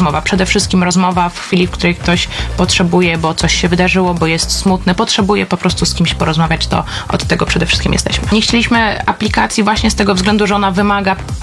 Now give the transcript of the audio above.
rozmowa. Przede wszystkim rozmowa w chwili, w której ktoś potrzebuje, bo coś się wydarzyło, bo jest smutny, potrzebuje po prostu z kimś porozmawiać, to od tego przede wszystkim jesteśmy. Nie chcieliśmy aplikacji właśnie z tego względu, że ona wymaga